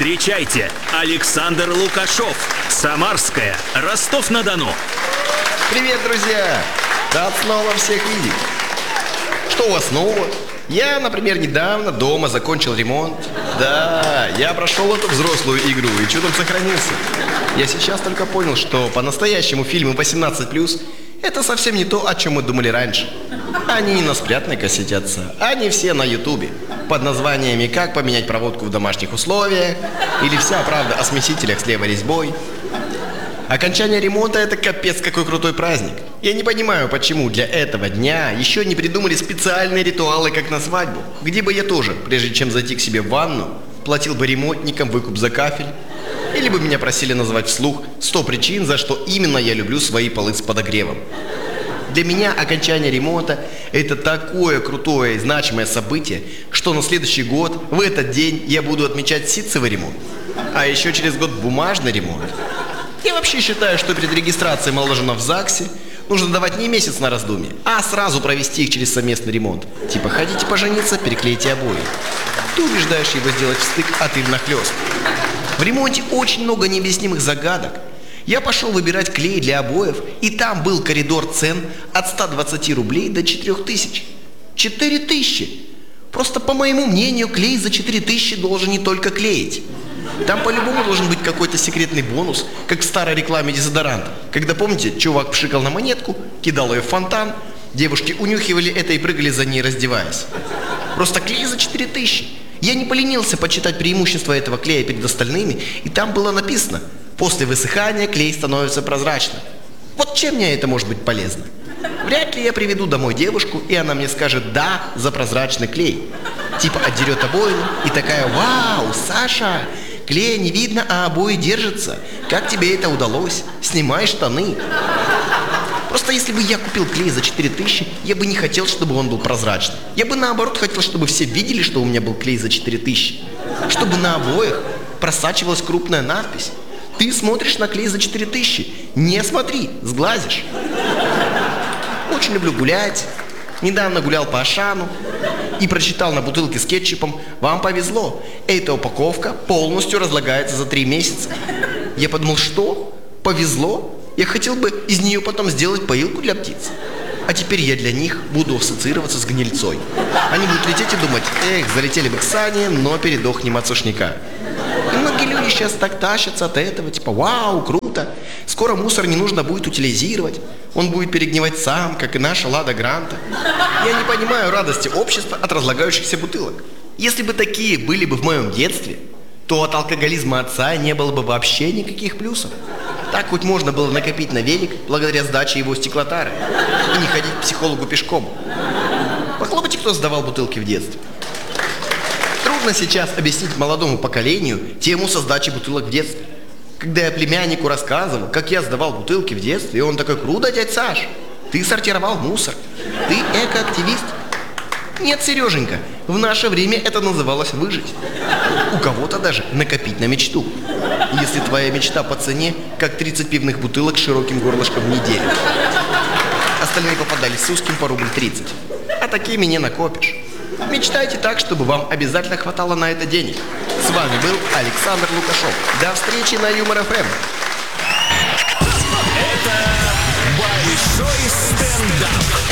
Встречайте, Александр Лукашов, Самарская, Ростов-на-Дону. Привет, друзья! Рад снова всех видеть. Что у вас нового? Я, например, недавно дома закончил ремонт. Да, я прошел эту взрослую игру и чудом сохранился. Я сейчас только понял, что по-настоящему фильмы 18+, это совсем не то, о чем мы думали раньше. Они не на спрятанной кассете отца, они все на ютубе. Под названиями «Как поменять проводку в домашних условиях» или «Вся правда о смесителях с левой резьбой». Окончание ремонта – это капец какой крутой праздник. Я не понимаю, почему для этого дня еще не придумали специальные ритуалы, как на свадьбу, где бы я тоже, прежде чем зайти к себе в ванну, платил бы ремонтникам выкуп за кафель. Или бы меня просили назвать вслух 100 причин, за что именно я люблю свои полы с подогревом. Для меня окончание ремонта – это такое крутое и значимое событие, что на следующий год, в этот день, я буду отмечать ситцевый ремонт, а еще через год бумажный ремонт. Я вообще считаю, что перед регистрацией молодоженов в ЗАГСе нужно давать не месяц на раздумье, а сразу провести их через совместный ремонт. Типа, хотите пожениться, переклейте обои. Ты убеждаешь его сделать встык, а ты внахлёст. В ремонте очень много необъяснимых загадок. Я пошел выбирать клей для обоев, и там был коридор цен от 120 рублей до 4000. 4000! Просто, по моему мнению, клей за 4000 должен не только клеить. Там по-любому должен быть какой-то секретный бонус, как в старой рекламе дезодоранта. Когда, помните, чувак пшикал на монетку, кидал ее в фонтан, девушки унюхивали это и прыгали за ней, раздеваясь. Просто клей за 4000. Я не поленился почитать преимущества этого клея перед остальными, и там было написано: после высыхания клей становится прозрачным. Вот чем мне это может быть полезно? Вряд ли я приведу домой девушку, и она мне скажет «да» за прозрачный клей. Типа отдерет обоину и такая: «Вау, Саша, клея не видно, а обои держатся. Как тебе это удалось? Снимай штаны». Просто если бы я купил клей за 4000, я бы не хотел, чтобы он был прозрачным. Я бы наоборот хотел, чтобы все видели, что у меня был клей за 4000. Чтобы на обоях просачивалась крупная надпись: «Ты смотришь на клей за 4000. Не смотри, сглазишь». Очень люблю гулять. Недавно гулял по Ашану и прочитал на бутылке с кетчупом: «Вам повезло, эта упаковка полностью разлагается за 3 месяца». Я подумал: что? Повезло? Я хотел бы из нее потом сделать поилку для птиц. А теперь я для них буду ассоциироваться с гнильцой. Они будут лететь и думать: эх, залетели бы к Сане, но передохнем от сушняка. И многие люди сейчас так тащатся от этого, типа: вау, круто, скоро мусор не нужно будет утилизировать, он будет перегнивать сам, как и наша Лада Гранта. Я не понимаю радости общества от разлагающихся бутылок. Если бы такие были бы в моем детстве, то от алкоголизма отца не было бы вообще никаких плюсов. Так хоть можно было накопить на велик благодаря сдаче его стеклотары и не ходить к психологу пешком. Похлопайте, кто сдавал бутылки в детстве. Трудно сейчас объяснить молодому поколению тему со сдачей бутылок в детстве. Когда я племяннику рассказывал, как я сдавал бутылки в детстве, и он такой: круто, дядь Саш, ты сортировал мусор, ты экоактивист. Нет, Сереженька, в наше время это называлось выжить. У кого-то даже накопить на мечту. Если твоя мечта по цене, как 30 пивных бутылок с широким горлышком в неделю. Остальные попадались с узким по рубль 30. А такими не накопишь. Мечтайте так, чтобы вам обязательно хватало на это денег. С вами был Александр Лукашов. До встречи на Юмор ФМ. Это большой стендап.